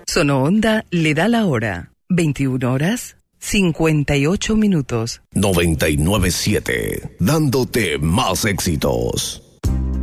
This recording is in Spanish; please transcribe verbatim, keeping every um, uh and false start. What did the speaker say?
Sono Onda le da la hora. veintiuna horas, cincuenta y ocho minutos. noventa y nueve punto siete, dándote más éxitos.